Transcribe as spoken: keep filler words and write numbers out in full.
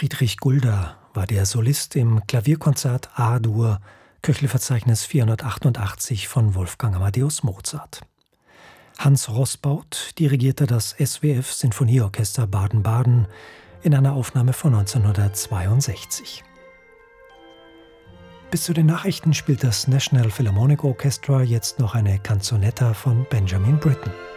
Friedrich Gulda war der Solist im Klavierkonzert A-Dur, Köchelverzeichnis vierhundertachtundachtzig von Wolfgang Amadeus Mozart. Hans Roßbaut dirigierte das S W F Sinfonieorchester Baden-Baden in einer Aufnahme von neunzehnhundertzweiundsechzig. Bis zu den Nachrichten spielt das National Philharmonic Orchestra jetzt noch eine Canzonetta von Benjamin Britten.